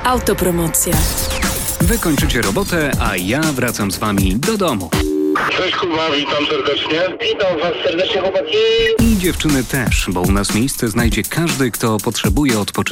Autopromocja. Wy kończycie robotę, a ja wracam z wami do domu. Cześć Kuba, witam serdecznie. Witam was serdecznie, chłopaki. I dziewczyny też, bo u nas miejsce znajdzie każdy, kto potrzebuje odpoczynku.